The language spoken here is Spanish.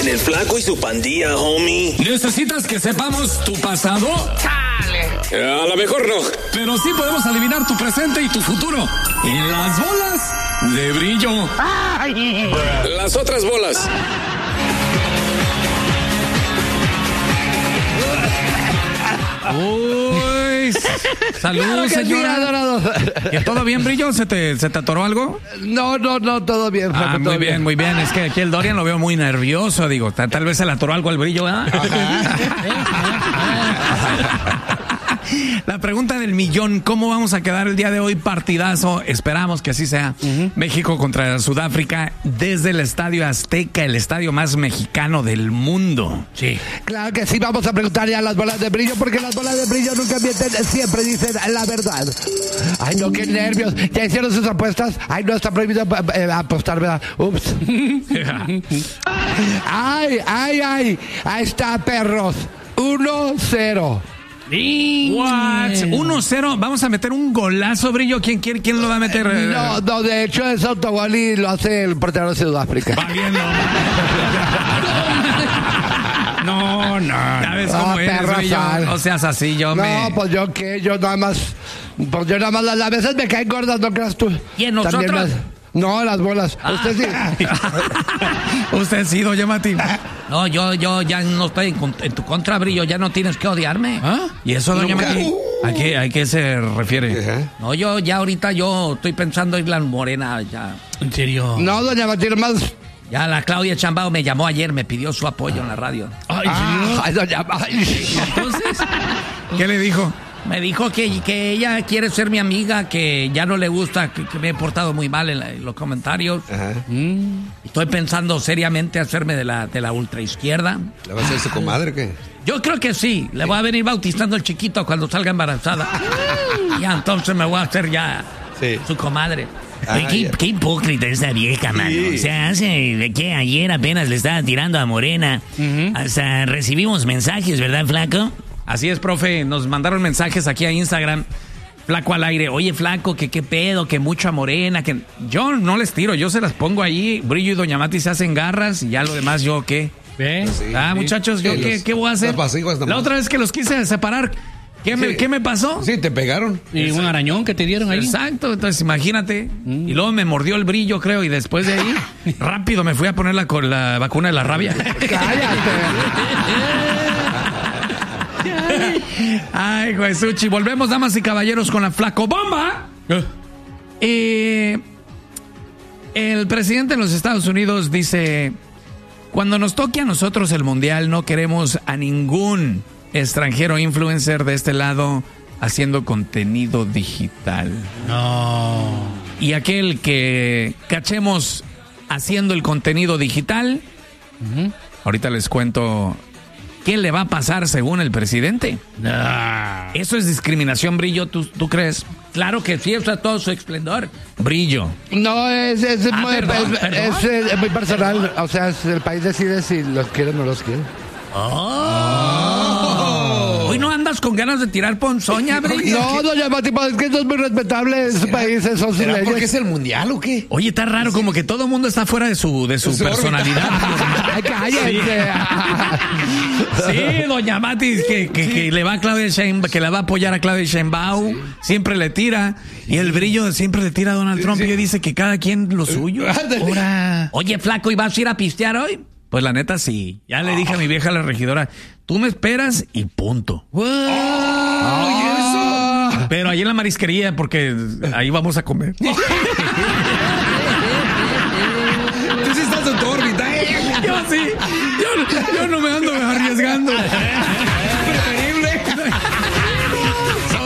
en el Flaco y su pandilla, homie. ¿Necesitas que sepamos tu pasado? ¡Chale! A lo mejor no. Pero sí podemos adivinar tu presente y tu futuro. En las bolas de brillo. ¡Ay! Las otras bolas. Uy, saludos, señora. ¿Que todo bien, Brillo? ¿Se te atoró algo? No, todo bien. Ah, muy bien, muy bien. Es que aquí el Dorian lo veo muy nervioso, digo. Tal vez se le atoró algo al Brillo, ¿verdad? La pregunta del millón, ¿cómo vamos a quedar el día de hoy? Partidazo, esperamos que así sea. México contra Sudáfrica desde el Estadio Azteca, el estadio más mexicano del mundo. Sí. Claro que sí, vamos a preguntarle a las bolas de brillo, porque las bolas de brillo nunca mienten, siempre dicen la verdad. Ay, no, qué nervios. ¿Ya hicieron sus apuestas? Ay, no, está prohibido apostar, ¿verdad? Ups. Ay, ahí está, perros. 1-0. What? 1-0, vamos a meter un golazo, Brillo. ¿Quién lo va a meter? No, de hecho es autogol y lo hace el portero de Sudáfrica. Va bien, no. ¿Sabes cómo es, Brillo? No seas así, pues yo nada más a veces me caen gordas, ¿no creas tú? ¿Y en nosotros? No, las bolas. Usted sí. Usted sí, doña Mati. No, yo ya no estoy en tu contra, Brillo. Ya no tienes que odiarme. ¿Ah? ¿Y eso, doña Mati? ¿A qué se refiere? No, yo estoy pensando en la Morena ya. ¿En serio? No, doña Mati, nomás. Ya la Claudia Chambao me llamó ayer, me pidió su apoyo en la radio. Ay, doña Mati. Entonces, ¿qué le dijo? Me dijo que ella quiere ser mi amiga, que ya no le gusta, que me he portado muy mal en los comentarios. Ajá. Estoy pensando seriamente hacerme de la ultraizquierda. ¿Le va a hacer su comadre o qué? Yo creo que sí. Le voy a venir bautizando al chiquito cuando salga embarazada. Ya, entonces me voy a hacer ya su comadre. Qué hipócrita esa vieja, mano. Sí. O sea, hace que ayer apenas le estaba tirando a Morena. Hasta recibimos mensajes, ¿verdad, Flaco? Así es, profe, nos mandaron mensajes aquí a Instagram, Flaco al aire. Oye, Flaco, que qué pedo, que mucha Morena, que yo no les tiro, yo se las pongo ahí. Brillo y doña Mati se hacen garras y ya lo demás yo, ¿qué? Muchachos, yo ¿qué voy a hacer? La otra vez que los quise separar, ¿qué me pasó? Sí, te pegaron. Y un arañón que te dieron ahí. Exacto, entonces imagínate. Y luego me mordió el Brillo, creo, y después de ahí, rápido me fui a poner con la vacuna de la rabia. ¡Cállate! Ay, Jesuchi, volvemos, damas y caballeros, con la Flaco Bomba. El presidente de los Estados Unidos dice: cuando nos toque a nosotros el mundial, no queremos a ningún extranjero influencer de este lado haciendo contenido digital. No. Y aquel que cachemos haciendo el contenido digital, ahorita les cuento qué le va a pasar según el presidente. Eso es discriminación, Brillo, ¿tú crees? Claro que sí, usa todo su esplendor. Brillo. No, es muy personal. O sea, el país decide si los quiere o no los quiere. Hoy no andas con ganas de tirar ponzoña, Brillo. No, doña Mati, es que eso es muy respetable. Esos países son sus leyes. ¿Por qué es el mundial o qué? Oye, está raro, como que todo el mundo está fuera de su personalidad. Ay, cállate. Sí, doña Mati, que le va a Claudia Sheinbaum, que la va a apoyar a Claudia Sheinbaum, siempre le tira. Y el Brillo siempre le tira a Donald Trump y dice que cada quien lo suyo. Oye, Flaco, ¿y vas a ir a pistear hoy? Pues la neta sí. Ya le dije a mi vieja, la regidora, tú me esperas y punto. Pero ahí en la marisquería, porque ahí vamos a comer. Tú sí estás en tu órbita, Yo sí. Yo no me ando arriesgando.